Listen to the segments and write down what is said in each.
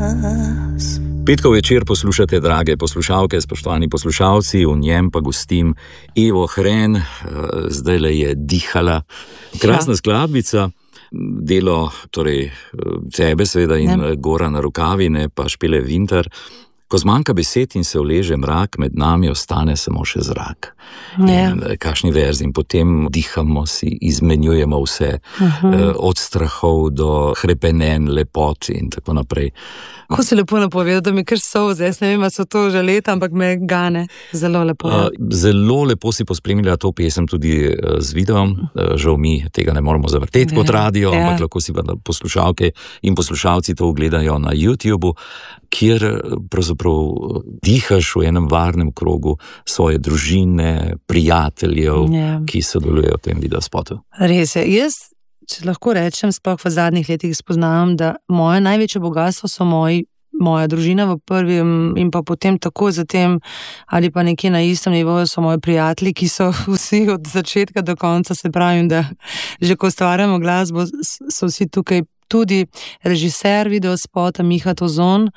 nas. Petkov večer poslušate, drage poslušalke, spoštovani poslušalci, v njem pa gostim Evo Hren, zdajle je dihala. Krasna skladbica, delo torej tebe seveda in Gorana Rukavine pa Špele Vintar. Ko zmanjka besed in se uleže mrak, med nami ostane samo še zrak. In kakšni verzi, in potem dihamo si, izmenjujemo vse, od strahov do hrepenenj, lepot in tako naprej. Ko si lepo napovedal, da mi kar solze, jaz ne vem, so to že leta, ampak me gane. Zelo lepo. Zelo lepo si pospremila to pesem tudi z videom. Žal mi tega ne moramo zavrteti kot radio, ampak lahko si pa poslušalke in poslušalci to ogledajo na YouTubeu, kjer pravzaprav dihaš v enem varnem krogu svoje družine, prijateljev, ki sodelujejo v tem videospotu. Res je. Jaz, če lahko rečem, sploh v zadnjih letih spoznavam, da moje največje bogatstvo so moja družina v prvem in pa potem tako zatem ali pa nekje na istem nivoju so moji prijatelji, ki so vsi od začetka do konca, se pravim, da že ko ustvarjamo glasbo, so vsi tukaj. Tudi režiser videospota Miha Tozon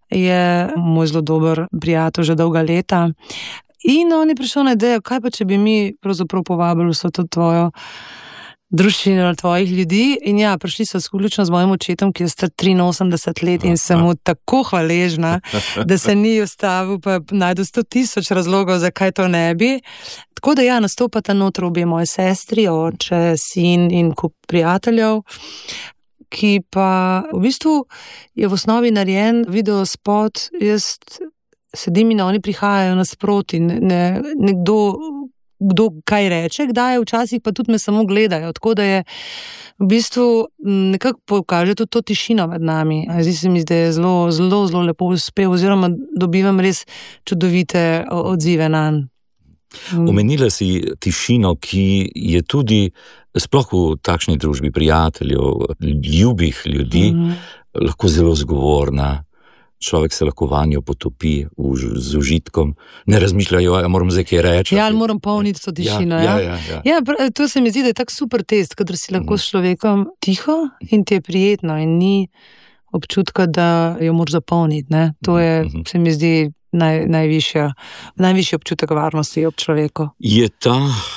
je moj zelo dober prijatelj že dolga leta. In on je prišel na idejo, kaj pa če bi mi pravzaprav povabili vso to tvojo družino, tvojih ljudi. In ja, prišli so vključno z mojim očetom, ki je star 83 let in sem mu tako hvaležna, da se ni ustavil, pa najdu 100,000 razlogov, zakaj to ne bi. Tako da ja, nastopata noter obe moje sestri, oče, sin in kup prijateljev, ki pa v bistvu je v osnovi narejen videospot, jaz sedim in oni prihajajo nasproti, nekdo kaj reče, kdaj, včasih pa tudi me samo gledajo, tako da je v bistvu nekako pokaže tudi to tišino med nami. Zdi se mi, da je zelo lepo uspel, oziroma dobivam res čudovite odzive nanj. Omenila si tišino, ki je tudi sploh v takšni družbi prijateljev, ljubih ljudi, lahko zelo zgovorna. Človek se lahko vanjo potopi z užitkom, ne razmišljajo, moram zdaj kaj reči. Ja, ali moram polniti to tišino. Ja, to se mi zdi, da je tak super test, kadar si lahko s človekom tiho in ti je prijetno in ni občutka, da jo moraš zapolniti. Ne? To je, se mi zdi, najvišji občutek varnosti ob človeku. Je ta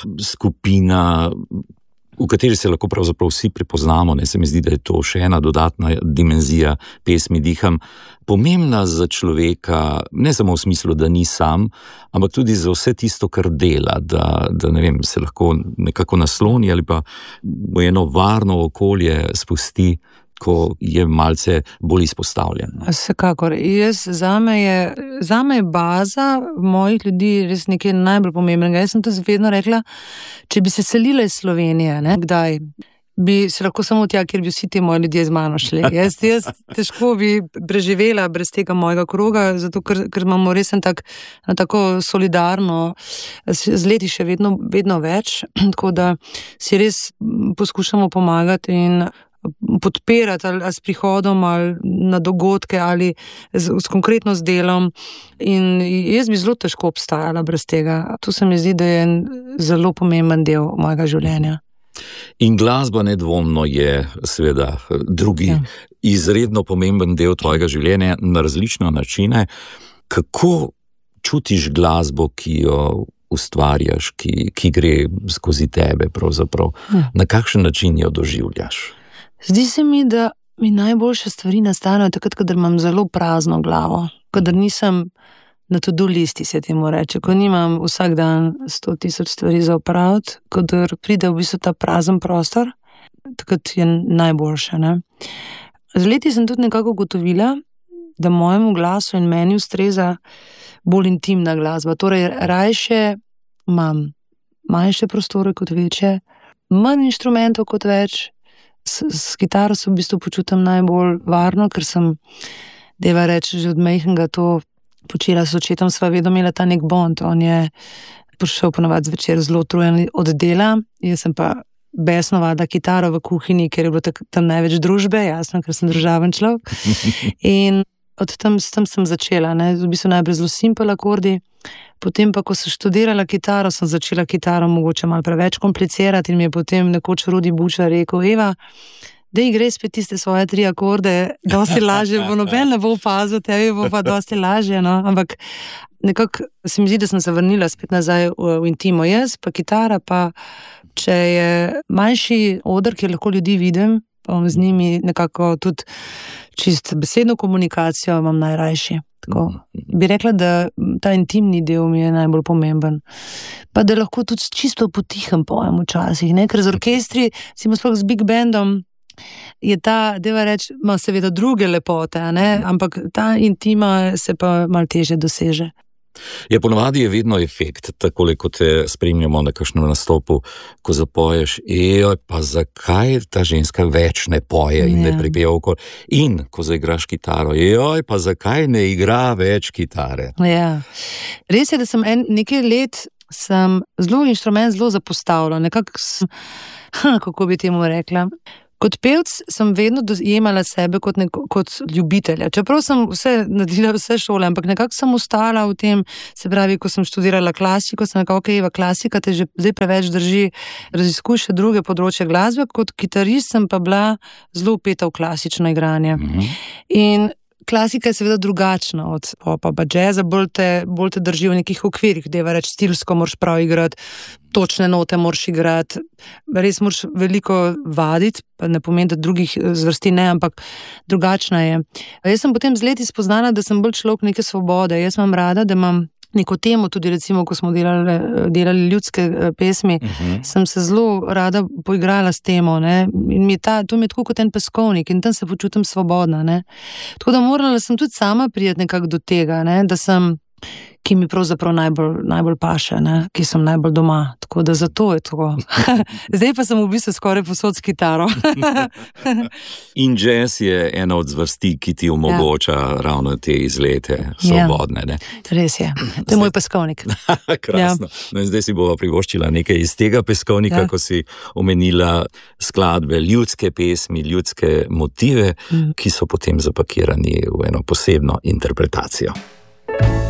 skupina, v kateri se lahko pravzaprav vsi prepoznamo, ne, se mi zdi, da je to še ena dodatna dimenzija pesmi Diham, pomembna za človeka, ne samo v smislu, da ni sam, ampak tudi za vse tisto, kar dela, da ne vem, se lahko nekako nasloni ali pa v eno varno okolje spusti, ko je malce bolj izpostavljen. Vsekakor. Zame je baza mojih ljudi res nekaj najbolj pomembnega. Jaz sem to vedno rekla, če bi se selila iz Slovenije, kdaj bi se lahko samo tja, kjer bi vsi ti moji ljudje z mano šli. Jaz težko bi preživela brez tega mojega kroga, zato ker imamo res tako solidarno, z leti še vedno več, tako da si res poskušamo pomagati in podpirati ali s prihodom ali na dogodke ali konkretno z delom. In jaz bi zelo težko obstajala brez tega. To se mi zdi, da je zelo pomemben del mojega življenja. In glasba nedvomno je seveda drugi izredno pomemben del tvojega življenja na različne načine. Kako čutiš glasbo, ki jo ustvarjaš, ki gre skozi tebe pravzaprav? Na kakšen način jo doživljaš? Zdi se mi, da mi najboljše stvari nastanejo takrat, kadar imam zelo prazno glavo, kadar nisem na to-do listi, se temu reče, ko nimam vsak dan 100,000 stvari za opraviti, kadar pride v bistvu ta prazen prostor, takrat je najboljše. Ne? Z leti sem tudi nekako ugotovila, da mojemu glasu in meni ustreza bolj intimna glasba, torej rajše imam manjše prostore kot večje, manj inštrumentov kot več. S kitaro se v bistvu počutim najbolj varno, ker sem, deva reči, že od majhnega to počela s očetom, sva vedno imela ta nek bond. On je prišel ponavadi zvečer zelo utrujen od dela, jaz sem pa besno vadila kitaro v kuhinji, ker je bilo tam največ družbe, jasno, ker sem družaven človek. In s tem sem začela, v bistvu najprej zelo simpel akordi, potem pa, ko sem študirala kitaro, sem začela kitaro mogoče malo preveč komplicirati in mi je potem nekoč Rudi Bučar rekel, Eva, da igre spet tiste svoje 3 akorde, dosti lažje, bo noben ne bo opazil, tebi bo pa dosti lažje, no, ampak nekako se mi zdi, da sem se vrnila spet nazaj v intimo, jaz pa kitara, pa če je manjši oder, kjer lahko ljudi vidim, pa z njimi nekako tudi čist besedno komunikacijo imam najrajši. Tako. Bi rekla, da ta intimni del mi je najbolj pomemben. Pa da lahko tudi čisto potihem pojem včasih, ne? Ker z orkestri, sploh z big bandom, je ta, deva reči, ima seveda druge lepote, ne? Ampak ta intima se pa malo teže doseže. Ja, ponovadi je vedno efekt, takole, ko te spremljamo na kakšnem nastopu, ko zapoješ, pa zakaj ta ženska več ne poje in ne pripeva okoli, in ko zaigraš kitaro, pa zakaj ne igra več kitare. Ja. Res je, da sem nekaj let inštrument zelo zapostavila, nekako kako bi temu rekla. Kot pevc sem vedno dojemala sebe kot ljubitelja. Čeprav sem naredila vse šole, ampak nekako sem ostala v tem, se pravi, ko sem študirala klasiko, sem nekako, klasika te že zdaj preveč drži, raziskuj še druge področje glasbe, kot kitarist sem pa bila zelo upeta v klasično igranje. In klasika je seveda drugačna od popa, pa džeza, bolj te drži v nekih okvirih, deva reči, stilsko moraš prav igrati, točne note moraš igrati, res moraš veliko vaditi, pa ne pomeni, da drugih zvrsti ne, ampak drugačna je. Jaz sem potem z leti spoznala, da sem bolj človek neke svobode, jaz imam rada, da imam neko temo, tudi recimo, ko smo delali ljudske pesmi, sem se zelo rada poigrala s temo, ne, in to mi je tako kot en peskovnik in tam se počutim svobodna, ne. Tako da morala sem tudi sama prijeti nekako do tega, ne, da sem, ki mi pravzaprav najbolj paše, ne, ki sem najbolj doma, tako da zato je tako. Zdaj pa sem v bistvu skoraj povsod s kitaro. In jazz je ena od zvrsti, ki ti omogoča ravno te izlete svobodne, ne. Res je, to je moj peskovnik. Krasno. No in zdaj si bova privoščila nekaj iz tega peskovnika, ko si omenila skladbe, ljudske pesmi, ljudske motive, ki so potem zapakirani v eno posebno interpretacijo.